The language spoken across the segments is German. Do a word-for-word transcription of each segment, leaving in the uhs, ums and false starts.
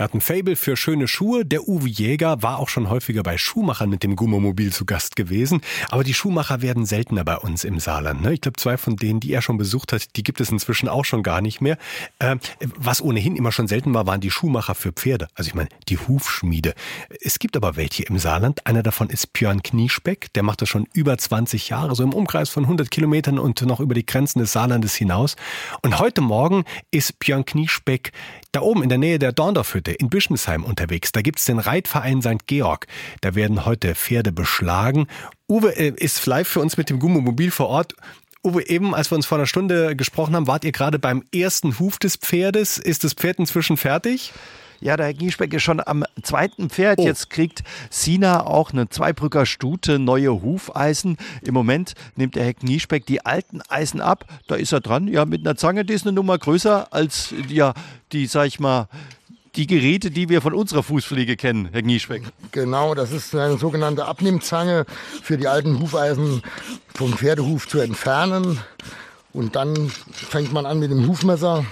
Er hat ein Faible für schöne Schuhe. Der Uwe Jäger war auch schon häufiger bei Schuhmachern mit dem Gummomobil zu Gast gewesen. Aber die Schuhmacher werden seltener bei uns im Saarland. Ne? Ich glaube, zwei von denen, die er schon besucht hat, die gibt es inzwischen auch schon gar nicht mehr. Ähm, was ohnehin immer schon selten war, waren die Schuhmacher für Pferde. Also ich meine, die Hufschmiede. Es gibt aber welche im Saarland. Einer davon ist Björn Kniespeck. Der macht das schon über zwanzig Jahre, so im Umkreis von hundert Kilometern und noch über die Grenzen des Saarlandes hinaus. Und heute Morgen ist Björn Kniespeck da oben in der Nähe der Dorndorfhütte in Bischmisheim unterwegs. Da gibt's den Reitverein Sankt Georg. Da werden heute Pferde beschlagen. Uwe äh, ist live für uns mit dem Gummomobil vor Ort. Uwe, eben als wir uns vor einer Stunde gesprochen haben, wart ihr gerade beim ersten Huf des Pferdes. Ist das Pferd inzwischen fertig? Ja, der Herr Kniespeck ist schon am zweiten Pferd. Oh. Jetzt kriegt Sina auch eine Zweibrücker Stute neue Hufeisen. Im Moment nimmt der Herr Kniespeck die alten Eisen ab. Da ist er dran. Ja, mit einer Zange, die ist eine Nummer größer als ja, die, sag ich mal, die Geräte, die wir von unserer Fußpflege kennen, Herr Kniespeck. Genau, das ist eine sogenannte Abnehmzange für die alten Hufeisen vom Pferdehuf zu entfernen. Und dann fängt man an mit dem Hufmesser,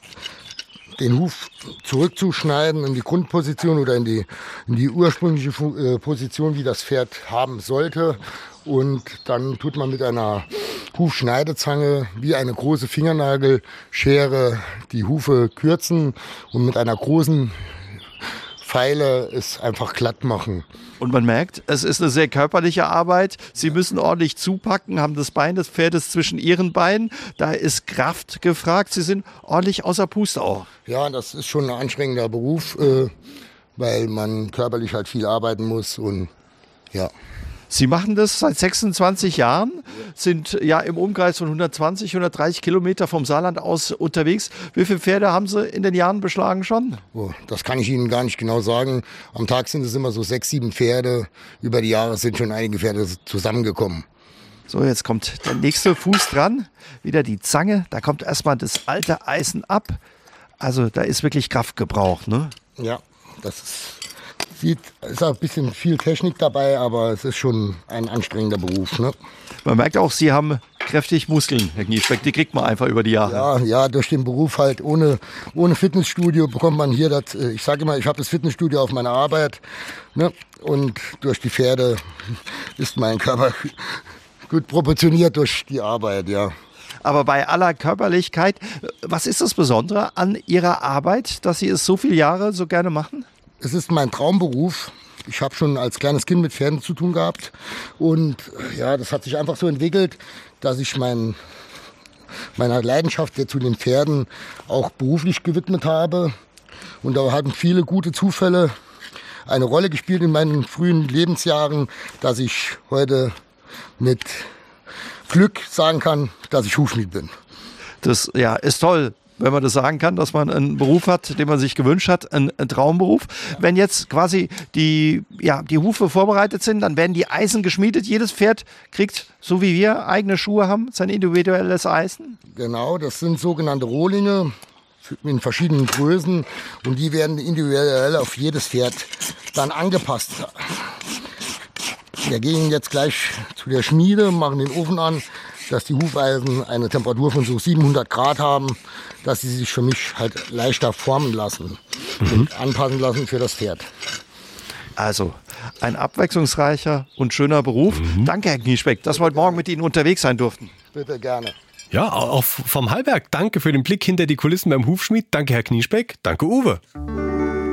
den Huf zurückzuschneiden in die Grundposition oder in die, in die ursprüngliche Position, wie das Pferd haben sollte. Und dann tut man mit einer Hufschneidezange wie eine große Fingernagelschere die Hufe kürzen und mit einer großen Feile es einfach glatt machen. Und man merkt, es ist eine sehr körperliche Arbeit. Sie müssen ordentlich zupacken, haben das Bein des Pferdes zwischen ihren Beinen. Da ist Kraft gefragt. Sie sind ordentlich außer Puste auch. Ja, das ist schon ein anstrengender Beruf, äh, weil man körperlich halt viel arbeiten muss und ja. Sie machen das seit sechsundzwanzig Jahren, sind ja im Umkreis von hundertzwanzig, hundertdreißig Kilometer vom Saarland aus unterwegs. Wie viele Pferde haben Sie in den Jahren beschlagen schon? Oh, das kann ich Ihnen gar nicht genau sagen. Am Tag sind es immer so sechs, sieben Pferde. Über die Jahre sind schon einige Pferde zusammengekommen. So, jetzt kommt der nächste Fuß dran. Wieder die Zange. Da kommt erstmal das alte Eisen ab. Also da ist wirklich Kraft gebraucht, ne? Ja, das ist... Sieht, ist auch ein bisschen viel Technik dabei, aber es ist schon ein anstrengender Beruf. Ne? Man merkt auch, Sie haben kräftig Muskeln, Herr Kniespeck. Die kriegt man einfach über die Jahre. Ja, ja, durch den Beruf halt. Ohne, ohne Fitnessstudio bekommt man hier das. Ich sage immer, ich habe das Fitnessstudio auf meiner Arbeit. Ne? Und durch die Pferde ist mein Körper gut proportioniert durch die Arbeit, ja. Aber bei aller Körperlichkeit, was ist das Besondere an Ihrer Arbeit, dass Sie es so viele Jahre so gerne machen? Es ist mein Traumberuf. Ich habe schon als kleines Kind mit Pferden zu tun gehabt. Und ja, das hat sich einfach so entwickelt, dass ich mein, meiner Leidenschaft zu den Pferden auch beruflich gewidmet habe. Und da haben viele gute Zufälle eine Rolle gespielt in meinen frühen Lebensjahren, dass ich heute mit Glück sagen kann, dass ich Hufschmied bin. Das ja, ist toll, wenn man das sagen kann, dass man einen Beruf hat, den man sich gewünscht hat, einen, einen Traumberuf. Ja. Wenn jetzt quasi die, ja, die Hufe vorbereitet sind, dann werden die Eisen geschmiedet. Jedes Pferd kriegt, so wie wir, eigene Schuhe haben, sein individuelles Eisen. Genau, das sind sogenannte Rohlinge in verschiedenen Größen und die werden individuell auf jedes Pferd dann angepasst. Wir gehen jetzt gleich zu der Schmiede, machen den Ofen an, dass die Hufeisen eine Temperatur von so siebenhundert Grad haben, dass sie sich für mich halt leichter formen lassen mhm. und anpassen lassen für das Pferd. Also ein abwechslungsreicher und schöner Beruf. Mhm. Danke, Herr Kniespeck, dass wir heute Morgen mit Ihnen unterwegs sein durften. Bitte, gerne. Ja, auch vom Hallberg. Danke für den Blick hinter die Kulissen beim Hufschmied. Danke, Herr Kniespeck. Danke, Uwe.